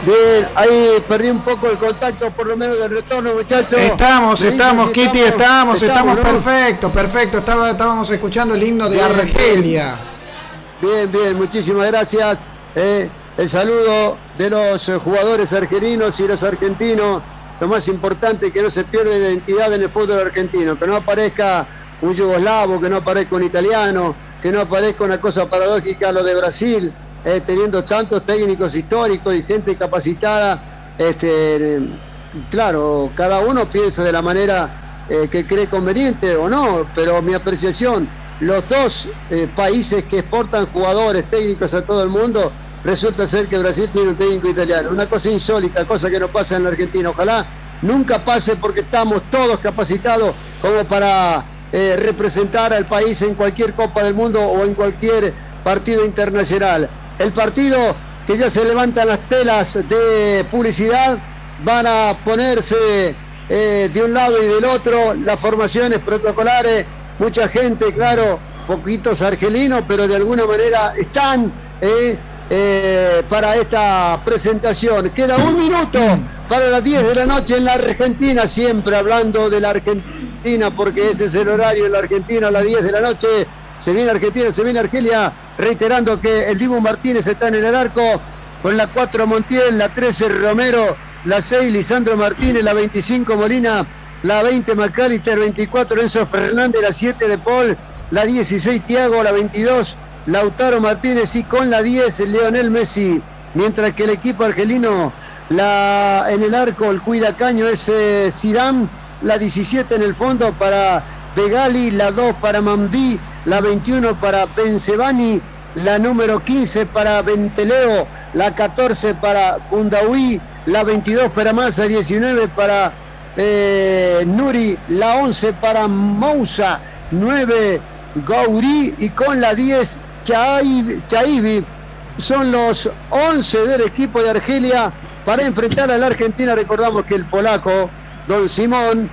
Bien, ahí perdí un poco el contacto, por lo menos del retorno, muchachos. Estamos, Kitty, estamos ¿no? perfecto. Estábamos escuchando el himno de Argelia. Bien, muchísimas gracias. El saludo de los jugadores argelinos y los argentinos. Lo más importante es que no se pierda la identidad en el fútbol argentino, que no aparezca un yugoslavo, que no aparezca un italiano, que no aparezca una cosa paradójica lo de Brasil. Teniendo tantos técnicos históricos y gente capacitada, claro, cada uno piensa de la manera que cree conveniente o no, pero mi apreciación, los dos países que exportan jugadores técnicos a todo el mundo, resulta ser que Brasil tiene un técnico italiano, una cosa insólita, cosa que no pasa en la Argentina, ojalá nunca pase porque estamos todos capacitados como para representar al país en cualquier Copa del Mundo o en cualquier partido internacional. El partido que ya se levantan las telas de publicidad, van a ponerse de un lado y del otro las formaciones protocolares, mucha gente, claro, poquitos argelinos, pero de alguna manera están para esta presentación. Queda un minuto para las 10 de la noche en la Argentina, siempre hablando de la Argentina, porque ese es el horario en la Argentina, a las 10 de la noche. Se viene Argentina, se viene Argelia, reiterando que el Dibu Martínez está en el arco, con la 4 Montiel, la 13 Romero, la 6 Lisandro Martínez, la 25 Molina, la 20 McAllister, 24 Enzo Fernández, la 7 De Paul, la 16 Thiago, la 22 Lautaro Martínez y con la 10 Lionel Messi, mientras que el equipo argelino en el arco, el cuidacaño es Zidane, la 17 en el fondo para Begali, la 2 para Mamdi, la 21 para Benzebani, la número 15 para Benteleo, la 14 para Bundawi, la 22 para Massa, 19 para Nuri, la 11 para Moussa, 9 Gauri y con la 10 Chaibi. Son los 11 del equipo de Argelia para enfrentar a la Argentina. Recordamos que el polaco Don Simón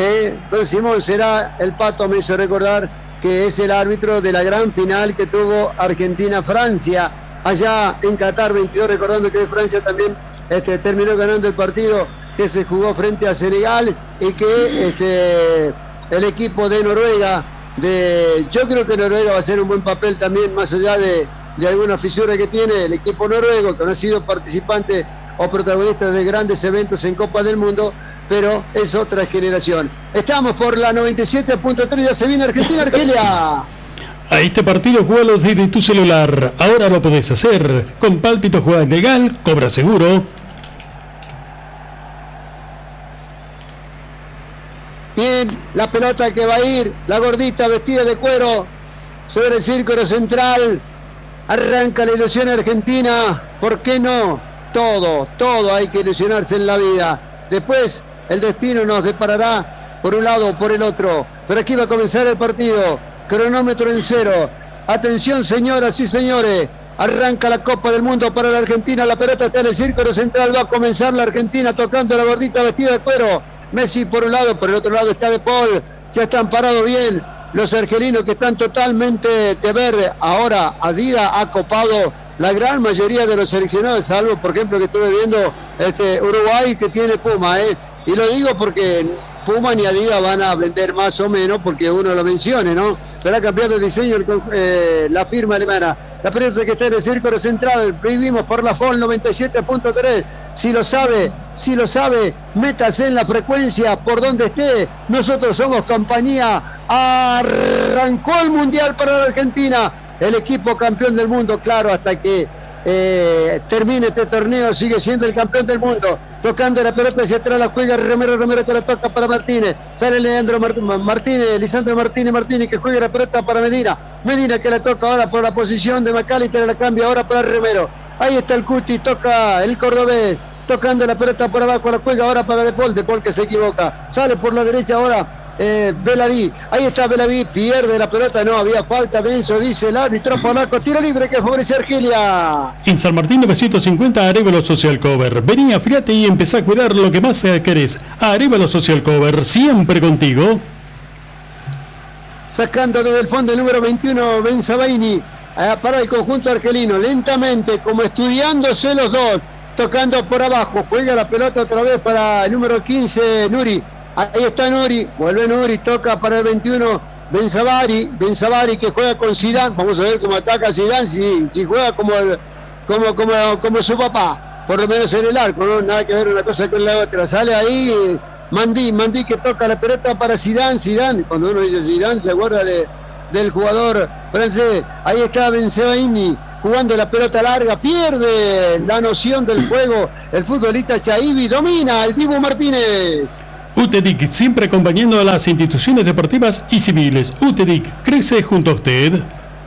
será el Pato, me hizo recordar que es el árbitro de la gran final que tuvo Argentina-Francia allá en Qatar 22, recordando que Francia también terminó ganando el partido que se jugó frente a Senegal y que el equipo de Noruega, yo creo que Noruega va a hacer un buen papel también, más allá de alguna fisura que tiene el equipo noruego, que no ha sido participante o protagonista de grandes eventos en Copa del Mundo, pero es otra generación. Estamos por la 97.3, ya se viene Argentina-Argelia. A este partido jugalo desde tu celular. Ahora lo podés hacer. Con Pálpito juega legal, cobra seguro. Bien, la pelota que va a ir, la gordita vestida de cuero sobre el círculo central. Arranca la ilusión argentina. ¿Por qué no? Todo hay que ilusionarse en la vida. Después el destino nos deparará por un lado o por el otro. Pero aquí va a comenzar el partido. Cronómetro en 0. Atención, señoras y señores. Arranca la Copa del Mundo para la Argentina. La pelota está en el círculo central. Va a comenzar la Argentina tocando la gordita vestida de cuero. Messi por un lado, por el otro lado está De Paul. Ya están parados bien los argelinos, que están totalmente de verde. Ahora Adidas ha copado la gran mayoría de los seleccionados, salvo por ejemplo que estuve viendo Uruguay, que tiene Puma, y lo digo porque Puma ni Adidas van a vender más o menos porque uno lo mencione, ¿no? Pero ha cambiado el diseño la firma alemana. La pelota que está en el círculo central, vivimos por la FOL 97.3. Si lo sabe, métase en la frecuencia por donde esté. Nosotros somos compañía. Arrancó el Mundial para la Argentina. El equipo campeón del mundo, claro, hasta que termine este torneo sigue siendo el campeón del mundo. Tocando la pelota hacia atrás, la juega Romero que la toca para Martínez. Sale Lisandro Martínez que juega la pelota para Medina que la toca ahora por la posición de McAllister, la cambia ahora para Romero. Ahí está el Cuti, toca el cordobés, tocando la pelota por abajo, la juega ahora para De Paul que se equivoca. Sale por la derecha ahora Belaví, ahí está Belaví, pierde la pelota, no había falta de Enzo, dice el árbitro polaco, tiro libre que favorece a Argelia. En San Martín 950, Arévalo Social Cover. Vení, afílate y empezá a cuidar lo que más querés. Arévalo Social Cover, siempre contigo. Sacándole del fondo el número 21, Benzabaini, para el conjunto argelino, lentamente, como estudiándose los dos. tocando por abajo, juega la pelota otra vez para el número 15, Nuri. Ahí está Nuri, vuelve Nuri, toca para el 21, Benzabari que juega con Zidane. Vamos a ver cómo ataca Zidane, si juega como su papá, por lo menos en el arco, no nada que ver una cosa con la otra. Sale ahí Mandí que toca la pelota para Zidane. Cuando uno dice Zidane se acuerda del jugador francés. Ahí está Bensebaini jugando la pelota larga, pierde la noción del juego el futbolista Chaibi, domina el Dibu Martínez. UTEDIC, siempre acompañando a las instituciones deportivas y civiles. UTEDIC, crece junto a usted.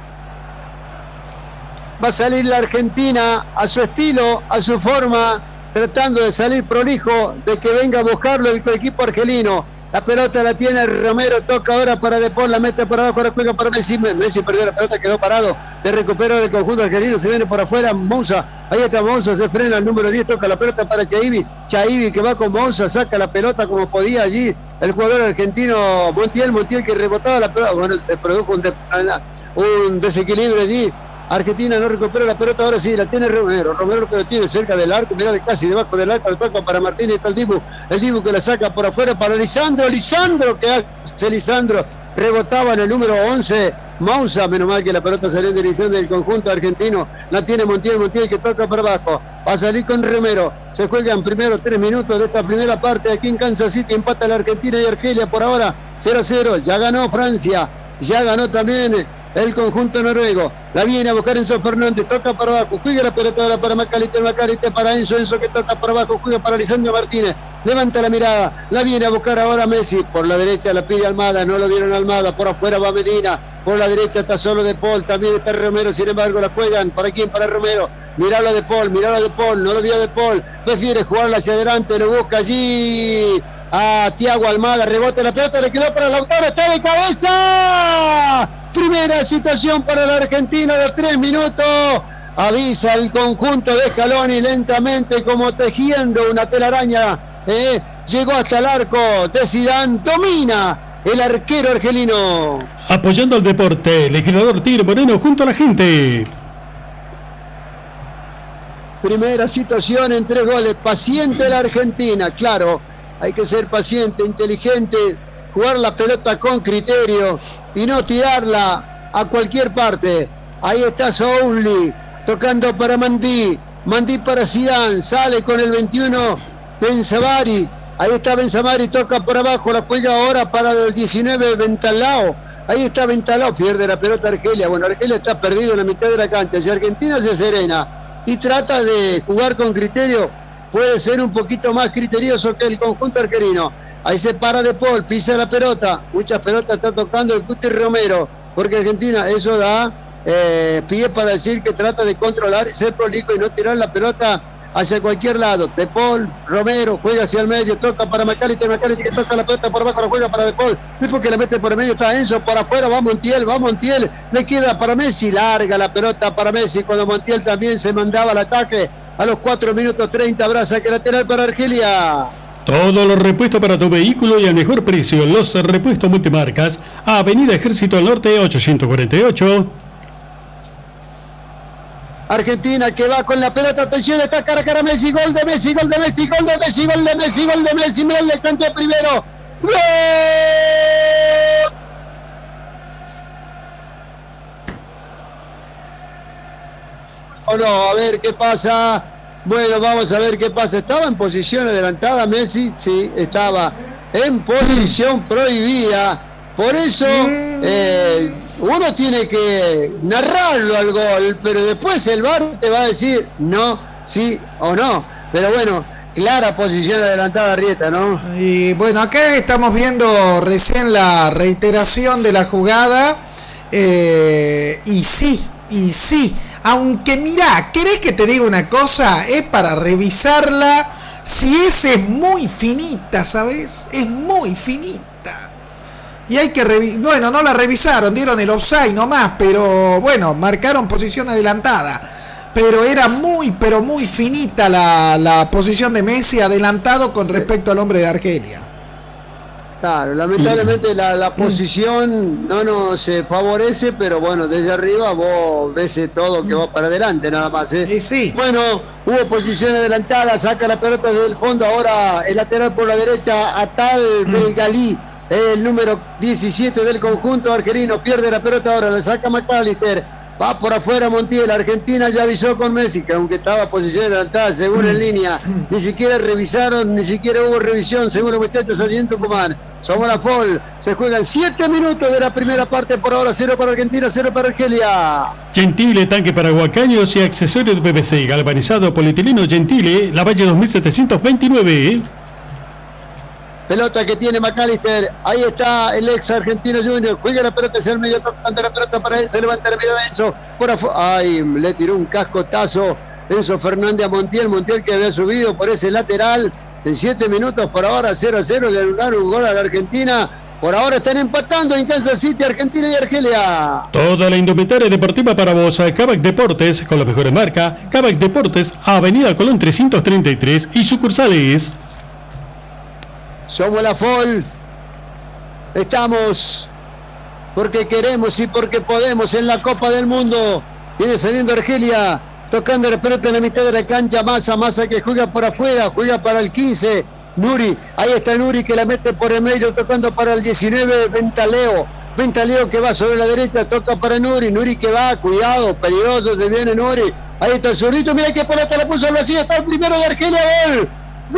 Va a salir la Argentina a su estilo, a su forma, tratando de salir prolijo, de que venga a buscarlo el equipo argelino. La pelota la tiene Romero, toca ahora para De Paul, la mete por abajo, ahora juega para Messi. Messi perdió la pelota, quedó parado, le recuperó el conjunto argelino, se viene por afuera Moussa, ahí está Moussa, se frena el número 10, toca la pelota para Chaibi que va con Moussa, saca la pelota como podía allí el jugador argentino Montiel que rebotaba la pelota. Bueno, se produjo un desequilibrio allí. Argentina no recupera la pelota, ahora sí, la tiene Romero que lo tiene cerca del arco, mira casi debajo del arco, le toca para Martínez, está el Dibu que la saca por afuera para Lisandro que hace Lisandro, rebotaba en el número 11, Moussa, menos mal que la pelota salió en dirección del conjunto argentino, la tiene Montiel que toca para abajo, va a salir con Romero, se juegan primero 3 minutos de esta primera parte aquí en Kansas City, empata la Argentina y Argelia por ahora 0-0, ya ganó Francia, ya ganó también el conjunto noruego, la viene a buscar Enzo Fernández, toca para abajo, juega la pelota ahora para Macalister para Enzo que toca para abajo, juega para Lisandro Martínez, levanta la mirada, la viene a buscar ahora Messi, por la derecha la pide Almada, no lo vieron Almada, por afuera va Medina, por la derecha está solo De Paul, también está Romero, sin embargo la juegan, ¿para quién? Para Romero, mirala De Paul, no lo vio De Paul, prefiere jugarla hacia adelante, lo busca allí a Thiago Almada, rebota la pelota, le quedó para Lautaro, está de cabeza. Primera situación para la Argentina de 3 minutos. Avisa el conjunto de Scaloni lentamente como tejiendo una telaraña. Llegó hasta el arco de Zidane. Domina el arquero argelino. Apoyando al deporte, legislador Tigre Moreno junto a la gente. Primera situación en 3 goles. Paciente la Argentina, claro. Hay que ser paciente, inteligente, jugar la pelota con criterio y no tirarla a cualquier parte. Ahí está Souli tocando para Mandí para Zidane, sale con el 21 Benzabari, ahí está Benzabari, toca por abajo, la juega ahora para el 19 Ventalao, ahí está Ventalao, pierde la pelota Argelia. Bueno, Argelia está perdido en la mitad de la cancha, si Argentina se serena y trata de jugar con criterio, puede ser un poquito más criterioso que el conjunto argelino. Ahí se para De Paul, pisa la pelota, muchas pelotas está tocando el Cuti Romero, porque Argentina eso da pie para decir que trata de controlar y ser prolijo y no tirar la pelota hacia cualquier lado. De Paul, Romero, juega hacia el medio, toca para Macalister que toca la pelota por abajo, la juega para De Paul, después que la mete por el medio está Enzo, por afuera va Montiel, le queda para Messi, larga la pelota para Messi, cuando Montiel también se mandaba al ataque, a los 4 minutos 30 habrá saque lateral para Argelia. Todos los repuestos para tu vehículo y al mejor precio. Los repuestos multimarcas. Avenida Ejército del Norte 848. Argentina que va con la pelota, atención, está cara a cara Messi, gol de Messi, mira el canto primero. ¡Gol! O no, a ver qué pasa. Bueno, vamos a ver qué pasa. ¿Estaba en posición adelantada Messi? Sí, estaba en posición prohibida. Por eso uno tiene que narrarlo al gol, pero después el VAR te va a decir no, sí o no. Pero bueno, clara posición adelantada Rieta, ¿no? Y bueno, acá estamos viendo recién la reiteración de la jugada. Y sí. Aunque mirá, ¿querés que te diga una cosa? Es para revisarla. Si es muy finita, ¿sabes? Es muy finita. Y hay que bueno, no la revisaron, dieron el offside nomás, pero bueno, marcaron posición adelantada. Pero era muy finita la posición de Messi adelantado con respecto al hombre de Argelia. Claro, lamentablemente la posición no nos favorece, pero bueno, desde arriba vos ves todo que va para adelante nada más. Sí. Bueno, hubo posición adelantada, saca la pelota desde el fondo, ahora el lateral por la derecha, Atal Belgalí, el número 17 del conjunto argelino, pierde la pelota ahora, le saca McAllister. Va por afuera Montiel, Argentina ya avisó con Messi, que aunque estaba posición adelantada, según en línea, ni siquiera revisaron, ni siquiera hubo revisión, según los muchachos allí en Tucumán. Somos la FOL, se juegan 7 minutos de la primera parte, por ahora 0 para Argentina, 0 para Argelia. Gentile, tanque para huacaños y accesorios de PVC, galvanizado polietileno Gentile, la Valle 2729. Pelota que tiene McAllister, ahí está el ex argentino Junior, juega la pelota hacia el medio, tocando la pelota para él, se levanta la mirada de Enzo, por afuera, ay, le tiró un cascotazo Enzo Fernández a Montiel, Montiel que había subido por ese lateral, en 7 minutos por ahora 0-0, le anularon un gol a la Argentina, por ahora están empatando en Kansas City, Argentina y Argelia. Toda la indumentaria deportiva para vos, Kavak Deportes, con las mejores marcas, Kavak Deportes, Avenida Colón 333 y sucursales. Somos la FOL, estamos porque queremos y porque podemos en la Copa del Mundo. Viene saliendo Argelia, tocando la pelota en la mitad de la cancha, Massa que juega por afuera, juega para el 15, Nuri, ahí está Nuri que la mete por el medio, tocando para el 19, Ventaleo que va sobre la derecha, toca para Nuri que va, cuidado, peligroso, se viene Nuri, ahí está el zurrito, mira qué pelota le puso así, está el primero de Argelia, gol. ¡Gol!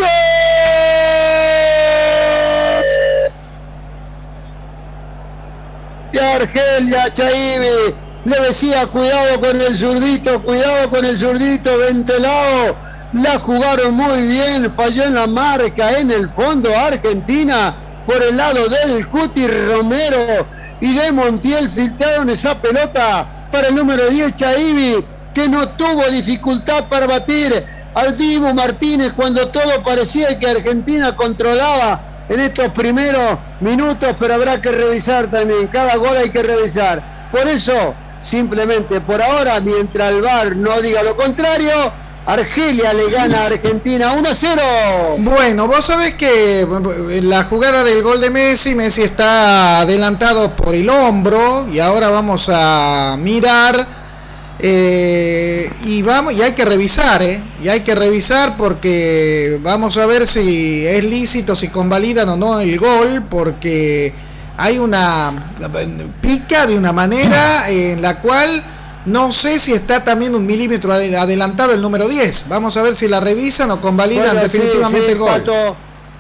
De Argelia, Chaibe le decía cuidado con el zurdito, Ventelao, la jugaron muy bien, falló en la marca, en el fondo Argentina, por el lado del Cuti Romero y de Montiel filtraron esa pelota para el número 10 Chaibe, que no tuvo dificultad para batir al Dibu Martínez cuando todo parecía que Argentina controlaba en estos primeros minutos, pero habrá que revisar también, cada gol hay que revisar. Por eso, simplemente por ahora, mientras el VAR no diga lo contrario, Argelia le gana a Argentina 1-0. Bueno, vos sabés que la jugada del gol de Messi está adelantado por el hombro y ahora vamos a mirar. Y hay que revisar, porque vamos a ver si es lícito, si convalidan o no el gol, porque hay una pica de una manera en la cual no sé si está también 1 milímetro adelantado el número 10. Vamos a ver si la revisan o convalidan definitivamente el gol. Pato,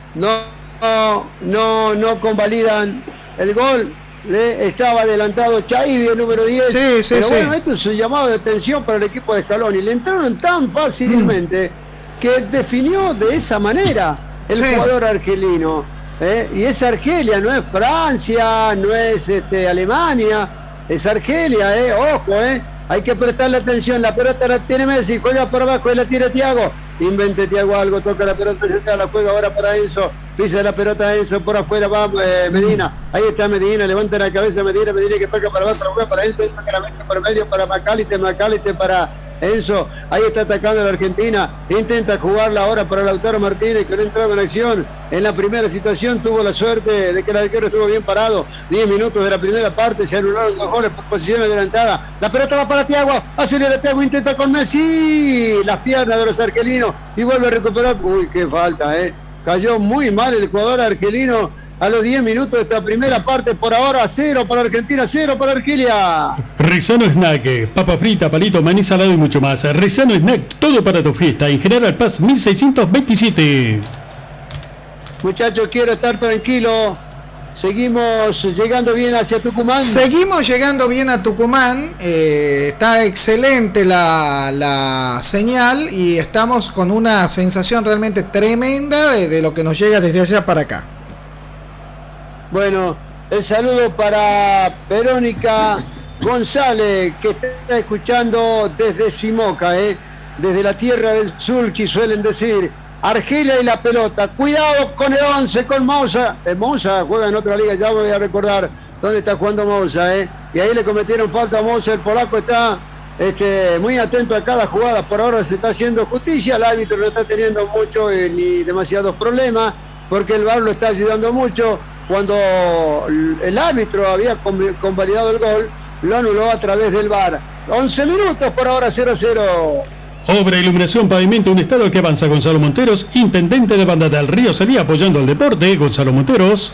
no convalidan el gol. Estaba adelantado Chaibi, el número 10. Pero bueno, esto es un llamado de atención para el equipo de Scaloni. Le entraron tan fácilmente que definió de esa manera el jugador argelino. Y es Argelia, no es Francia, no es Alemania, es Argelia, ojo, hay que prestarle atención. La pelota la tiene Messi, juega por abajo y la tira Thiago. Invente Thiago algo, toca la pelota, la juega ahora para Enzo. Pisa la pelota Enzo por afuera, va Medina. Ahí está Medina, levanta la cabeza Medina que toca para abajo, juega para Enzo, que la mete por medio para McAllister para Enzo. Ahí está atacando la Argentina. Intenta jugarla ahora para Lautaro Martínez, que no entraba en acción. En la primera situación tuvo la suerte de que el arquero estuvo bien parado. 10 minutos de la primera parte, se anularon 2 goles por posición adelantada. La pelota va para Thiago, acelera Thiago, intenta con Messi. Las piernas de los argelinos y vuelve a recuperar. Uy, qué falta, Cayó muy mal el jugador argelino a los 10 minutos de esta primera parte. Por ahora 0 para Argentina, 0 para Argelia. Rizano Snack, papa frita, palito, maní salado y mucho más. Rizano Snack, todo para tu fiesta. En General Paz 1627. Muchachos, quiero estar tranquilo. Seguimos llegando bien hacia Tucumán. Seguimos llegando bien a Tucumán. Está excelente la señal y estamos con una sensación realmente tremenda de lo que nos llega desde allá para acá. Bueno, el saludo para Verónica González, que está escuchando desde Simoca, desde la Tierra del Sur, que suelen decir. Argelia y la pelota, cuidado con el 11, con Moussa. Moussa juega en otra liga, ya voy a recordar dónde está jugando Moussa, y ahí le cometieron falta a Moussa. El polaco está muy atento a cada jugada. Por ahora se está haciendo justicia, el árbitro no está teniendo mucho ni demasiados problemas, porque el VAR lo está ayudando mucho. cuando el árbitro había convalidado el gol, lo anuló a través del VAR. 11 minutos por ahora, 0-0. Obra, iluminación, pavimento, un estado que avanza. Gonzalo Monteros, intendente de Banda del Río, sería apoyando al deporte. Gonzalo Monteros.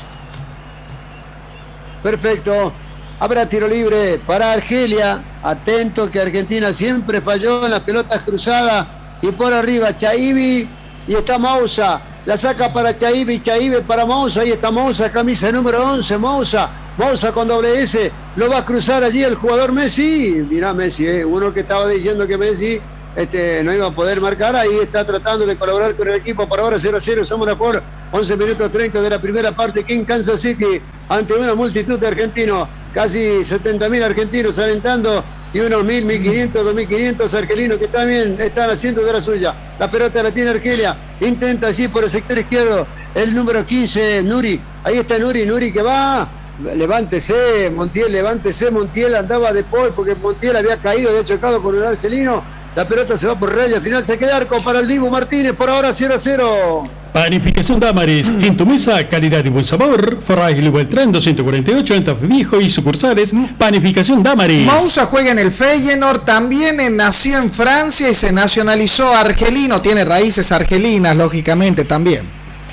Perfecto. Habrá tiro libre para Argelia. Atento que Argentina siempre falló en las pelotas cruzadas. Y por arriba Chaibi. Y está Moussa. La saca para Chaibi. Chaibi para Moussa. Ahí está Moussa, camisa número 11. Moussa con doble S. Lo va a cruzar allí el jugador Messi. Mirá Messi, uno que estaba diciendo que Messi no iba a poder marcar. Ahí está tratando de colaborar con el equipo. Por ahora 0-0. Somos a por 11 minutos 30 de la primera parte aquí en Kansas City. Ante una multitud de argentinos. Casi 70.000 argentinos alentando y unos 1.000, 1.500, 2.500 argelinos que también están haciendo de la suya. La pelota la tiene Argelia, intenta así por el sector izquierdo, el número 15, Nuri. Ahí está Nuri que va. Levántese, Montiel, andaba de Paul porque Montiel había caído, había chocado con el argelino. La pelota se va por raya, al final se queda arco para el Dibu Martínez, por ahora 0-0. Panificación Damaris, en tu mesa, calidad y buen sabor. Forraje Beltrán 248, en Viejo y sucursales. Panificación Damaris. Moussa juega en el Feyenoord, también nació en Francia y se nacionalizó argelino, tiene raíces argelinas, lógicamente, también.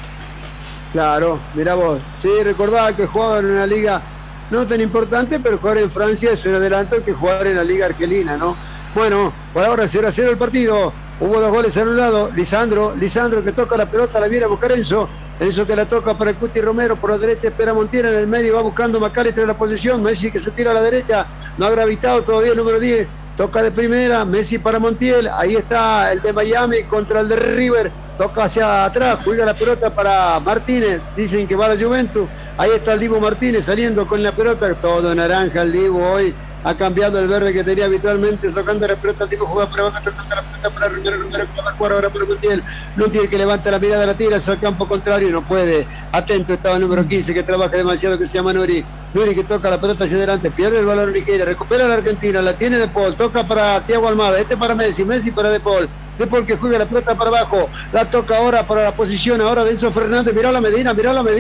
Claro, mirá vos, sí, recordaba que jugaba en una liga no tan importante, pero jugar en Francia es un adelanto que jugar en la liga argelina, ¿no? Bueno, por ahora 0-0 el partido. Hubo 2 goles anulados. Lisandro que toca la pelota, la viene a buscar Enzo que la toca para el Cuti Romero, por la derecha espera Montiel, en el medio va buscando McAllister en la posición. Messi que se tira a la derecha, no ha gravitado todavía el número 10, toca de primera, Messi para Montiel, ahí está el de Miami contra el de River, toca hacia atrás, juega la pelota para Martínez, dicen que va a la Juventus, ahí está el Dibu Martínez saliendo con la pelota, todo naranja el Dibu hoy. Ha cambiado el verde que tenía habitualmente, sacando la pelota, el tipo juega para abajo, tocando la pelota para Romero que va a jugar ahora para Montiel que levanta la mirada, la tira hacia el campo contrario, no puede, atento estaba el número 15 que trabaja demasiado, que se llama Nuri que toca la pelota hacia adelante, pierde el balón Nigeria, recupera la Argentina, la tiene De Paul, toca para Thiago Almada, para Messi para De Paul que juega la pelota para abajo, la toca ahora para la posición ahora de Enzo Fernández, mirá la Medina,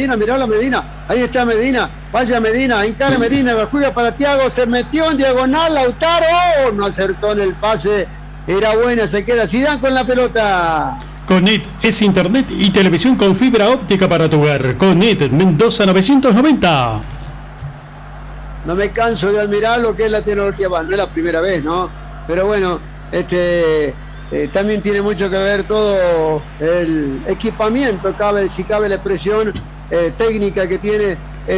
ahí está Medina, vaya Medina, encara Medina, la juega para Thiago, se metió en diagonal, Lautaro, no acertó en el pase, era buena, se queda Zidane con la pelota. Connet es internet y televisión con fibra óptica para tu hogar. Connet, Mendoza 990. No me canso de admirar lo que es la tecnología, no es la primera vez, ¿no? Pero bueno, también tiene mucho que ver todo el equipamiento, si cabe la expresión técnica que tiene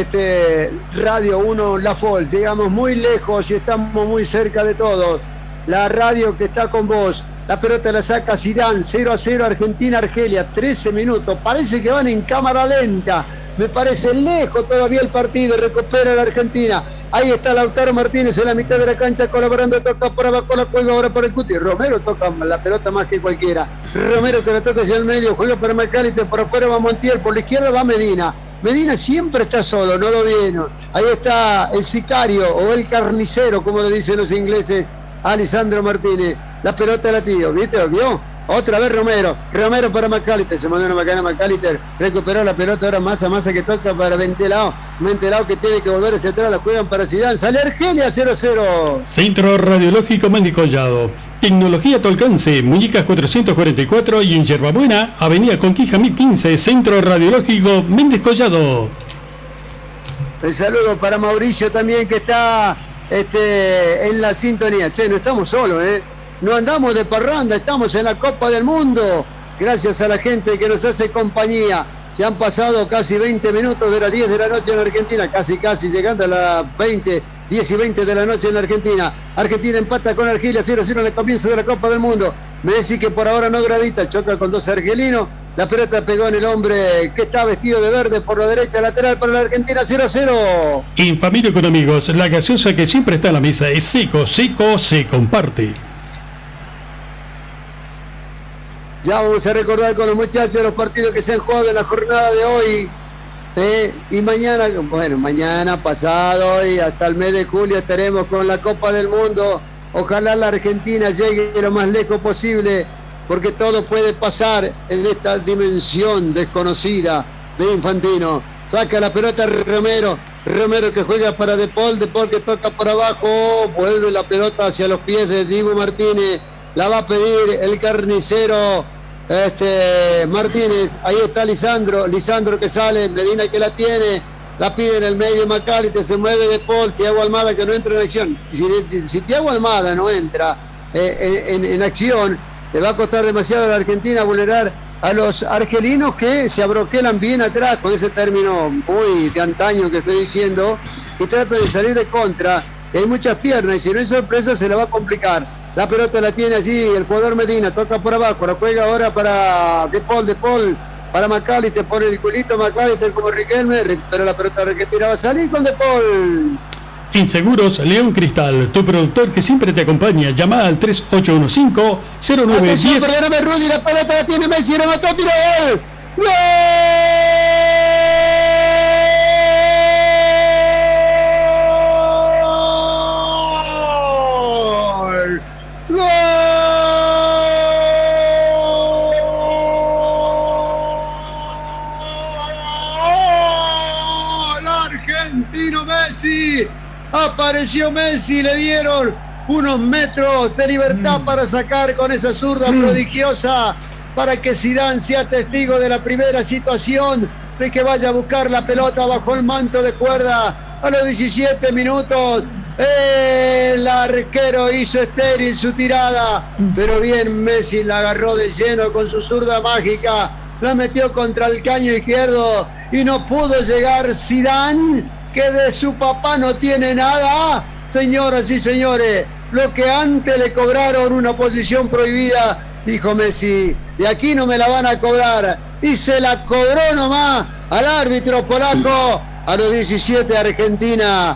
Radio 1 La Fol. Llegamos muy lejos y estamos muy cerca de todos. La radio que está con vos. La pelota la saca Zidane, 0-0 Argentina-Argelia, 13 minutos. Parece que van en cámara lenta. Me parece lejos todavía el partido, recupera la Argentina. Ahí está Lautaro Martínez en la mitad de la cancha colaborando, toca por abajo, la juega ahora por el Cuti. Romero toca la pelota más que cualquiera. Romero que la toca hacia el medio, juega para McAllister, por afuera va Montiel, por la izquierda va Medina. Medina siempre está solo, no lo viene. Ahí está el sicario o el carnicero, como le dicen los ingleses, a Lisandro Martínez. La pelota la tiro, ¿viste? ¿Lo vio? Otra vez Romero para McAllister, se mandó una macana McAllister, recuperó la pelota, ahora Massa que toca para Ventelao que tiene que volver hacia atrás, la juegan para Zidane, sale Argelia 0-0. Centro Radiológico Méndez Collado, tecnología a tu alcance, Muñecas 444 y en Yerbabuena, Avenida Conquija 1015, Centro Radiológico Méndez Collado. El saludo para Mauricio también que está en la sintonía. Che, no estamos solos, no andamos de parranda, estamos en la Copa del Mundo, gracias a la gente que nos hace compañía. Se han pasado casi 20 minutos de las 10 de la noche en Argentina, casi llegando a las 10 y 20 de la noche en la Argentina. Argentina empata con Argelia 0-0 en el comienzo de la Copa del Mundo. Messi que por ahora no gravita, choca con 2 argelinos. La pelota pegó en el hombre que está vestido de verde por la derecha, lateral para la Argentina, 0-0. En familia con amigos, la gaseosa que siempre está en la mesa es Seco, se comparte. Ya vamos a recordar con los muchachos los partidos que se han jugado en la jornada de hoy. Y mañana, pasado y hasta el mes de julio estaremos con la Copa del Mundo. Ojalá la Argentina llegue lo más lejos posible, porque todo puede pasar en esta dimensión desconocida de Infantino. saca la pelota Romero que juega para De Paul que toca por abajo, vuelve la pelota hacia los pies de Dibu Martínez, la va a pedir el carnicero Martínez, ahí está Lisandro que sale, Medina que la tiene, la pide en el medio Macalite, se mueve De Paul, Thiago Almada que no entra en acción. Si Thiago Almada no entra en acción, le va a costar demasiado a la Argentina vulnerar a los argelinos que se abroquelan bien atrás, con ese término muy de antaño que estoy diciendo, y trata de salir de contra. Hay muchas piernas y si no hay sorpresa se la va a complicar. La pelota la tiene así el jugador Medina, toca por abajo, la juega ahora para De Paul, para Macalite, por el culito Macalite como Riquelme, pero la pelota argentina va a salir con De Paul. Inseguros León Cristal, tu productor que siempre te acompaña. Llama al 3815-0910. Atención, perdóname Rudy, la pelota la tiene Messi, la mató, tiro gol. ¡Gol! Argentino Messi, apareció Messi, le dieron unos metros de libertad para sacar con esa zurda prodigiosa, para que Zidane sea testigo de la primera situación, de que vaya a buscar la pelota bajo el manto de cuerda a los 17 minutos. El arquero hizo estéril su tirada, pero bien Messi la agarró de lleno con su zurda mágica, la metió contra el caño izquierdo y no pudo llegar Zidane, que de su papá no tiene nada. Señoras y señores, lo que antes le cobraron una posición prohibida, dijo Messi, de aquí no me la van a cobrar, y se la cobró nomás al árbitro polaco. A los 17 Argentina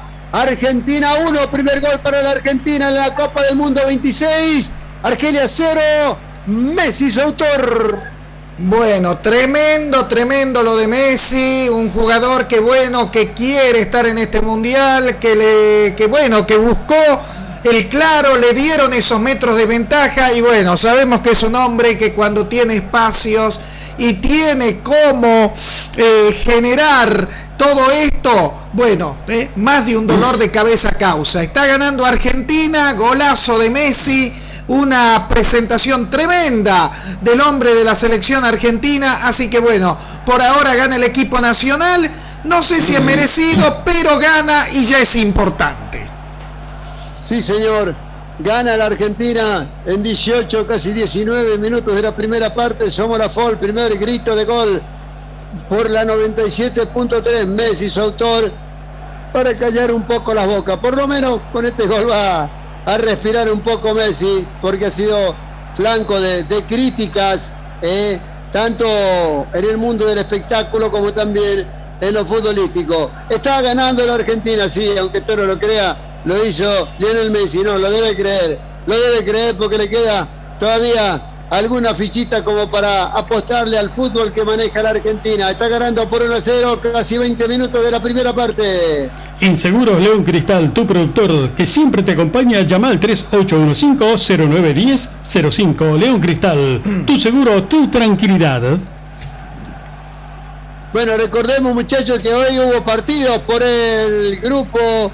1, primer gol para la Argentina en la Copa del Mundo 26, Argelia 0, Messi su autor. Bueno, tremendo lo de Messi, un jugador que quiere estar en este mundial, que buscó el claro, le dieron esos metros de ventaja y bueno, sabemos que es un hombre que cuando tiene espacios y tiene cómo generar todo esto, más de un dolor de cabeza causa. Está ganando Argentina, golazo de Messi. Una presentación tremenda del hombre de la selección argentina, así que por ahora gana el equipo nacional, no sé si es merecido, pero gana y ya es importante. Sí señor, gana la Argentina en 18, casi 19 minutos de la primera parte. Somos la FOL, primer grito de gol por la 97.3, Messi su autor, para callar un poco las bocas, por lo menos con este gol va a respirar un poco Messi, porque ha sido flanco de críticas, tanto en el mundo del espectáculo como también en lo futbolístico. Está ganando la Argentina, sí, aunque usted no lo crea, lo hizo Lionel Messi, no, lo debe creer porque le queda todavía alguna fichita como para apostarle al fútbol que maneja la Argentina. Está ganando por 1-0, casi 20 minutos de la primera parte. Inseguros León Cristal, tu productor que siempre te acompaña. Llama al 3815-0910-05. León Cristal, tu seguro, tu tranquilidad. Bueno, recordemos muchachos que hoy hubo partidos por el grupo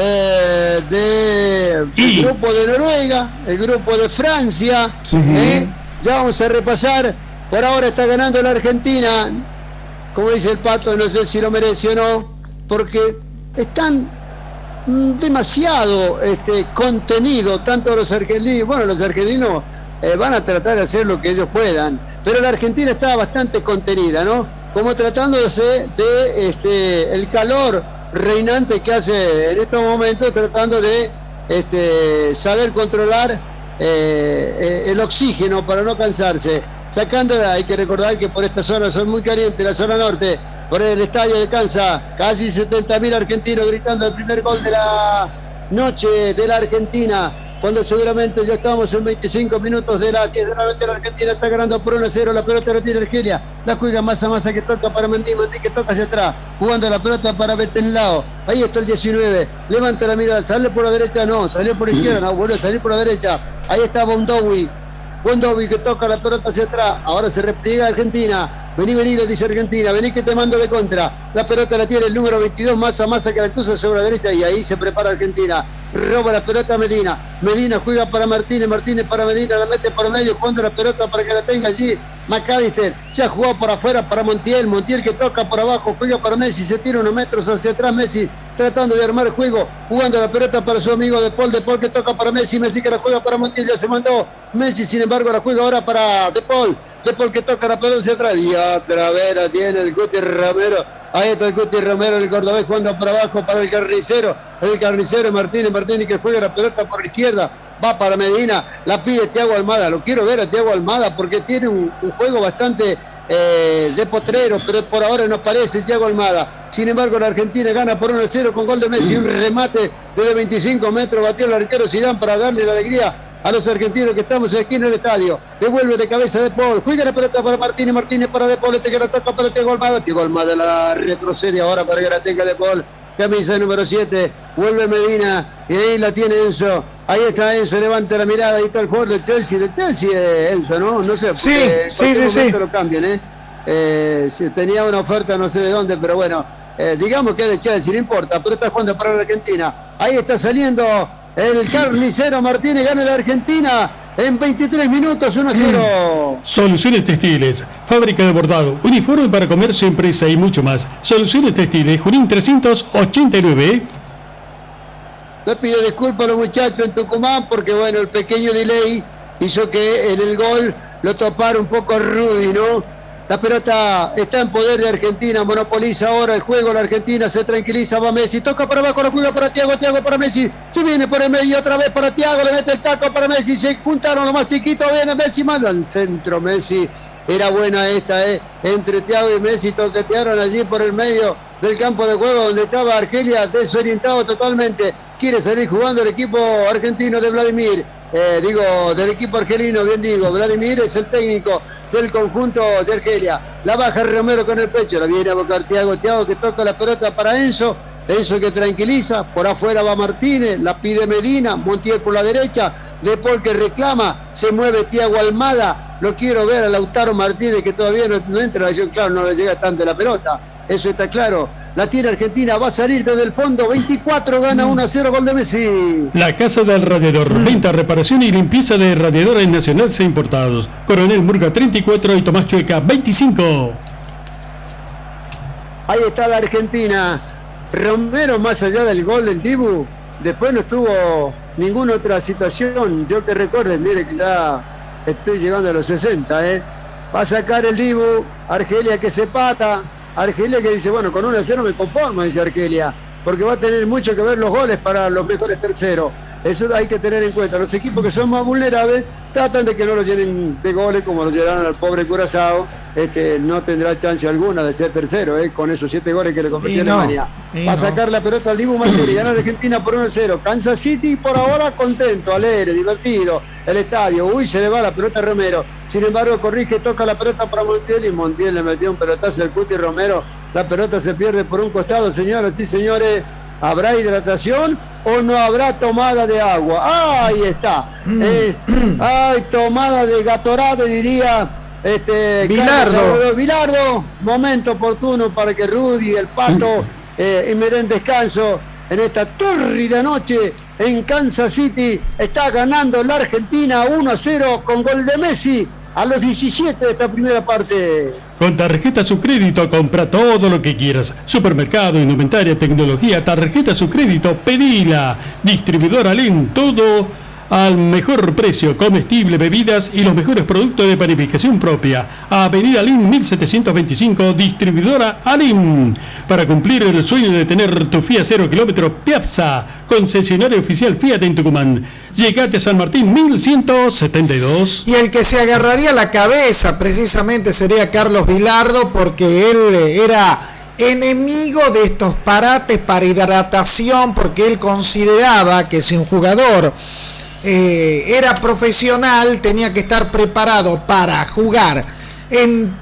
el grupo de Noruega, el grupo de Francia. Sí. Ya vamos a repasar. Por ahora está ganando la Argentina, como dice el Pato, no sé si lo merece o no, porque están demasiado contenido, tanto los argelinos, los argelinos van a tratar de hacer lo que ellos puedan, pero la Argentina está bastante contenida, ¿no? Como tratándose de el calor reinante que hace en estos momentos, tratando de saber controlar el oxígeno para no cansarse. Hay que recordar que por esta zona son muy calientes, la zona norte, por el estadio de Kansas, casi 70.000 argentinos gritando el primer gol de la noche de la Argentina, cuando seguramente ya estamos en 25 minutos de las 10 de la noche. La Argentina está ganando por 1-0, la pelota la tiene Argelia, la juega Massa que toca para Mendy que toca hacia atrás, jugando la pelota para Betenlao, ahí está el 19, levanta la mirada, sale por la derecha, no, salió por la izquierda, no, vuelve a salir por la derecha, ahí está Bondowi que toca la pelota hacia atrás, ahora se repliega Argentina, Vení, le dice Argentina, vení que te mando de contra. La pelota la tiene el número 22, Massa que la cruza sobre la derecha y ahí se prepara Argentina. Roba la pelota a Medina. Medina juega para Martínez para Medina, la mete por medio, cuando la pelota para que la tenga allí McAllister. Se ha jugado por afuera para Montiel que toca por abajo, juega para Messi, se tira unos metros hacia atrás Messi, tratando de armar juego, jugando la pelota para su amigo De Paul que toca para Messi que la juega para Montiel, ya se mandó Messi, sin embargo la juega ahora para De Paul que toca la pelota hacia atrás y otra vez la tiene el Guti Romero. Ahí está el Guti Romero, el cordobés jugando por abajo para el carnicero Martínez que juega la pelota por la izquierda, va para Medina, la pide Thiago Almada, lo quiero ver a Thiago Almada porque tiene un juego bastante de potrero, pero por ahora no aparece Thiago Almada. Sin embargo la Argentina gana por 1-0 con gol de Messi, un remate desde 25 metros, batió el arquero Zidane para darle la alegría a los argentinos que estamos aquí en el estadio. Devuelve de cabeza De Paul, juega la pelota para Martínez para De Paul, que la toca para Thiago Almada la retrocede ahora para que la tenga De Paul, camisa número 7, vuelve Medina y ahí la tiene Enzo. Ahí está Enzo, levanta la mirada, ahí está el jugador del Chelsea, Enzo, ¿no? sé, porque en cualquier momento lo cambian, tenía una oferta no sé de dónde, pero bueno, digamos que es de Chelsea, no importa, pero está jugando para la Argentina. Ahí está saliendo el carnicero Martínez, gana la Argentina en 23 minutos, 1-0. Soluciones Textiles, fábrica de bordado, uniforme para comercio, empresa y mucho más. Soluciones Textiles, Junín 389. Le pido disculpas a los muchachos en Tucumán porque bueno, el pequeño delay hizo que en el gol lo topara un poco Rudy, ¿no? La pelota está en poder de Argentina, monopoliza ahora el juego, la Argentina se tranquiliza, va Messi, toca para abajo, la juega para Thiago para Messi, se viene por el medio otra vez para Thiago, le mete el taco para Messi, se juntaron los más chiquitos, viene Messi, manda al centro Messi, era buena esta, entre Thiago y Messi toquetearon allí por el medio del campo de juego donde estaba Argelia desorientado totalmente, quiere salir jugando el equipo argentino de Vladimir, del equipo argelino, Vladimir es el técnico del conjunto de Argelia, la baja Romero con el pecho, la viene a buscar Thiago que toca la pelota para Enzo que tranquiliza, por afuera va Martínez, la pide Medina, Montiel por la derecha, De Paul que reclama, se mueve Thiago Almada, lo quiero ver a Lautaro Martínez que todavía no entra la acción, claro, no le llega tanto la pelota, eso está claro. La tiene Argentina, va a salir desde el fondo, 24, gana 1-0, gol de Messi. La Casa del Radiador, venta, reparación y limpieza de radiadores nacionales e importados. Coronel Murga 34 y Tomás Chueca 25. Ahí está la Argentina. Romero, más allá del gol del Dibu, después no tuvo ninguna otra situación. Yo que recuerden, mire que ya estoy llegando a los 60, Va a sacar el Dibu, Argelia que se pata. Argelia que dice, bueno, con 1-0 me conformo, dice Argelia, porque va a tener mucho que ver los goles para los mejores terceros. Eso hay que tener en cuenta. Los equipos que son más vulnerables tratan de que no lo llenen de goles como lo llenaron al pobre Curazao. No tendrá chance alguna de ser tercero, con esos 7 goles que le competió Alemania. Va a sacar la pelota al Dibu Martínez, ganar Argentina por 1-0. Kansas City por ahora contento, alegre, divertido. El estadio, se le va la pelota a Romero. Sin embargo, corrige, toca la pelota para Montiel y Montiel le metió un pelotazo al Cuti Romero. La pelota se pierde por un costado, señoras y señores. ¿Habrá hidratación o no habrá tomada de agua? Ahí está. Hay tomada de Gatorade, diría Bilardo. Momento oportuno para que Rudy, el Pato, y me den descanso en esta tórrida noche en Kansas City. Está ganando la Argentina 1-0 con gol de Messi a los 17 de esta primera parte. Con tarjeta Suscrédito compra todo lo que quieras. Supermercado, indumentaria, tecnología, tarjeta Suscrédito, pedila. Distribuidor Alén, todo al mejor precio, comestible, bebidas y los mejores productos de panificación propia. Avenida Alén 1725, distribuidora Alén. Para cumplir el sueño de tener tu Fiat 0 kilómetro Piazza, concesionario oficial Fiat en Tucumán. Llegate a San Martín 1172. Y el que se agarraría la cabeza precisamente sería Carlos Bilardo, porque él era enemigo de estos parates para hidratación, porque él consideraba que si un jugador era profesional tenía que estar preparado para jugar en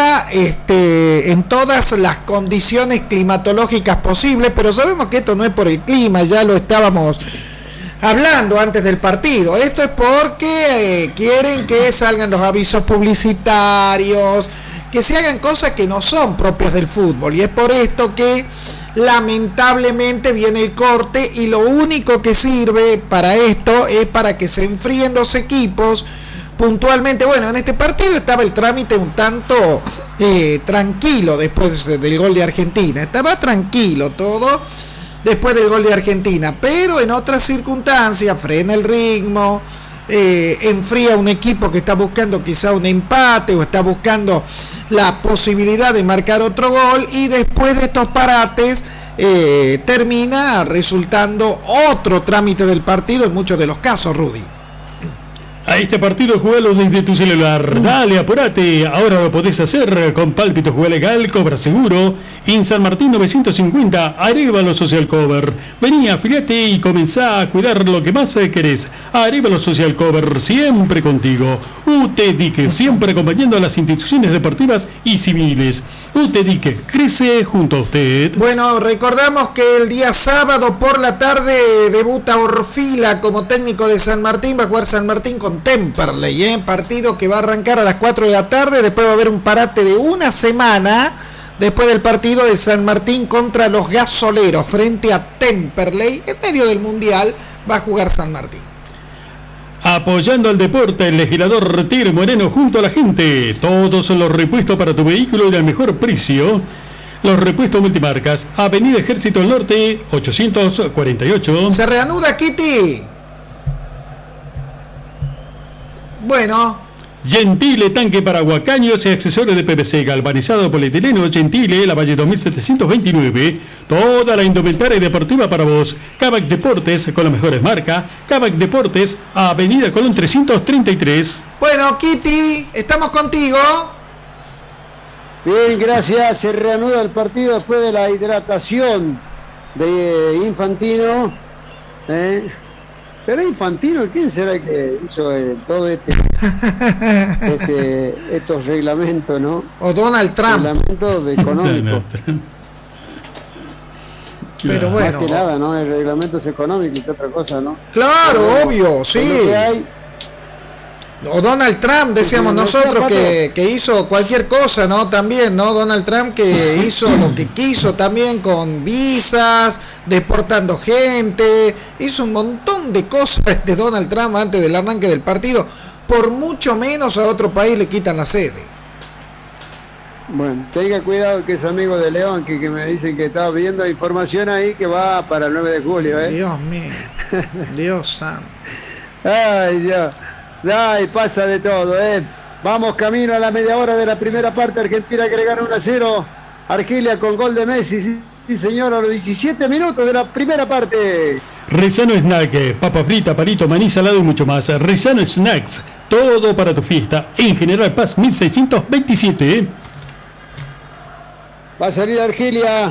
todas las condiciones climatológicas posibles, pero sabemos que esto no es por el clima, ya lo estábamos hablando antes del partido. Esto es porque quieren que salgan los avisos publicitarios, que se hagan cosas que no son propias del fútbol, y es por esto que lamentablemente viene el corte, y lo único que sirve para esto es para que se enfríen los equipos puntualmente. Bueno, en este partido estaba el trámite un tanto tranquilo después del gol de Argentina, estaba tranquilo todo después del gol de Argentina, pero en otras circunstancias frena el ritmo, enfría un equipo que está buscando quizá un empate o está buscando la posibilidad de marcar otro gol, y después de estos parates termina resultando otro trámite del partido en muchos de los casos, Rudy. A este partido jugalo desde tu celular. Dale, apurate. Ahora lo podés hacer con Pálpito Juega Legal, Cobra Seguro. En San Martín 950, Arévalo Social Cover. Vení, afiliate y comenzá a cuidar lo que más querés. Arévalo Social Cover, siempre contigo. UTEDIC, siempre acompañando a las instituciones deportivas y civiles. UTEDIC, crece junto a usted. Bueno, recordamos que el día sábado por la tarde debuta Orfila como técnico de San Martín. Va a jugar San Martín con Temperley, partido que va a arrancar a las 4 de la tarde. Después va a haber un parate de una semana después del partido de San Martín contra los Gasoleros frente a Temperley. En medio del Mundial va a jugar San Martín. Apoyando al deporte, el legislador Tigre Moreno junto a la gente. Todos son los repuestos para tu vehículo y al mejor precio. Los repuestos multimarcas. Avenida Ejército del Norte 848. Se reanuda, Kitty. Bueno. Gentile, tanque para huacaños y accesorios de PVC, galvanizado polietileno. Gentile, la Valle 2729. Toda la indumentaria deportiva para vos. Cavac Deportes, con las mejores marcas. Cavac Deportes, Avenida Colón 333. Bueno, Kitty, estamos contigo. Bien, gracias. Se reanuda el partido después de la hidratación de Infantino. ¿Será Infantino? ¿Quién será que hizo todo estos reglamentos, no? O Donald Trump. Reglamentos económicos. Pero bueno. Más que nada, ¿no? El reglamento es económico y que otra cosa, ¿no? Claro, obvio, sí. O Donald Trump, decíamos nosotros, que hizo cualquier cosa, ¿no? También, ¿no? Donald Trump que hizo lo que quiso también con visas, deportando gente, hizo un montón de cosas de Donald Trump antes del arranque del partido. Por mucho menos a otro país le quitan la sede. Bueno, tenga cuidado que es amigo de León, que me dicen que estaba viendo información ahí que va para el 9 de julio, ¿eh? Dios mío, Dios santo. Ay, Dios. Ay, pasa de todo, ¿eh? Vamos camino a la media hora de la primera parte. Argentina que le gana 1-0. Argelia con gol de Messi. Sí, señor, a los 17 minutos de la primera parte. Rezano Snack, papa frita, palito, maní salado y mucho más. Rezano Snacks, todo para tu fiesta. En General Paz 1627. Va a salir Argelia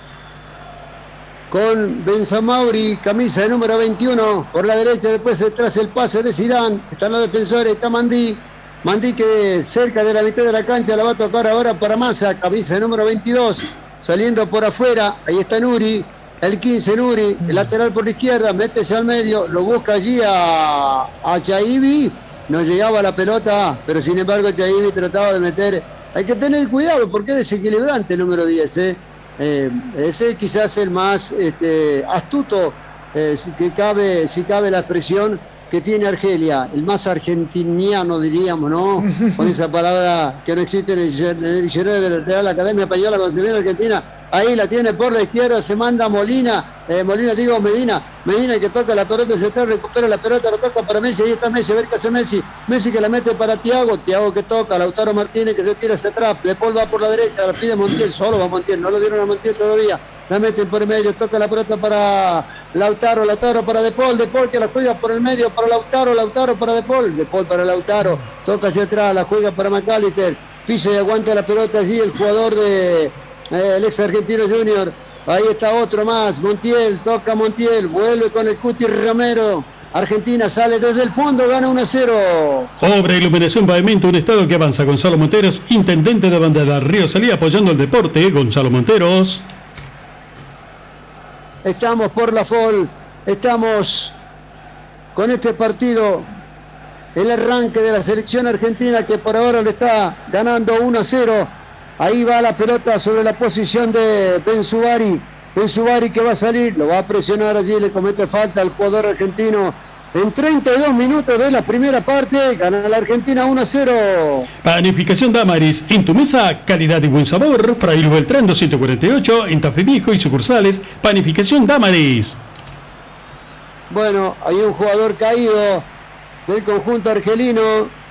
con Benzamauri, camisa de número 21, por la derecha. Después tras el pase de Zidane, están los defensores, está Mandí que cerca de la mitad de la cancha la va a tocar ahora para Massa, camisa de número 22, saliendo por afuera. Ahí está Nuri, el 15 Nuri, el lateral por la izquierda, métese al medio, lo busca allí a Chaibi, no llegaba la pelota, pero sin embargo Chaibi trataba de meter. Hay que tener cuidado porque es desequilibrante el número 10, ese quizás el más astuto, si cabe la expresión que tiene Argelia, el más argentiniano, diríamos, ¿no? Con esa palabra que no existe en el diccionario de la Real Academia Española cuando se viene a Argentina. Ahí la tiene por la izquierda, se manda Medina que toca la pelota, se recupera la pelota, la toca para Messi, ahí está Messi, a ver qué hace Messi que la mete para Thiago que toca, Lautaro Martínez que se tira hacia atrás, De Paul va por la derecha, la pide Montiel, solo va Montiel, no lo dieron a Montiel todavía, la meten por el medio, toca la pelota para Lautaro para De Paul que la juega por el medio para Lautaro para De Paul para Lautaro, toca hacia atrás, la juega para McAllister, pisa y aguanta la pelota allí el jugador de el ex Argentino Junior. Ahí está otro más, toca Montiel, vuelve con el Cuti Romero. Argentina sale desde el fondo, gana 1-0. Obra, iluminación, pavimento, un estado que avanza. Gonzalo Monteros, intendente de Bandera Río Salí, apoyando el deporte. Gonzalo Monteros. Estamos por la FOL, estamos con este partido el arranque de la selección argentina, que por ahora le está ganando 1-0. Ahí va la pelota sobre la posición de Benzubari. Benzubari que va a salir, lo va a presionar allí, le comete falta al jugador argentino. En 32 minutos de la primera parte, gana la Argentina 1-0. Panificación Damaris, en tu mesa, calidad y buen sabor. Fray Luis Beltrán 248, en Tafí Viejo y sucursales. Panificación Damaris. Bueno, hay un jugador caído del conjunto argelino.